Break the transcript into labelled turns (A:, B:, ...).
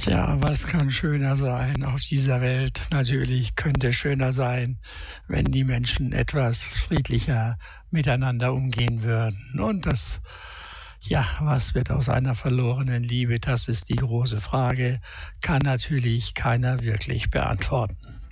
A: Tja, was kann schöner sein auf dieser Welt? Natürlich könnte schöner sein, wenn die Menschen etwas friedlicher miteinander umgehen würden. Und ja, was wird aus einer verlorenen Liebe? Das ist die große Frage, kann natürlich keiner wirklich beantworten.